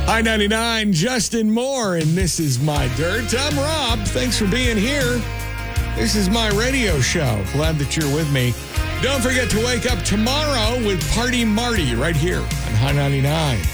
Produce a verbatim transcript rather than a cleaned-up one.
I ninety-nine, Justin Moore, and this is My Dirt. I'm Rob. Thanks for being here. This is my radio show. Glad that you're with me. Don't forget to wake up tomorrow with Party Marty right here on High ninety-nine.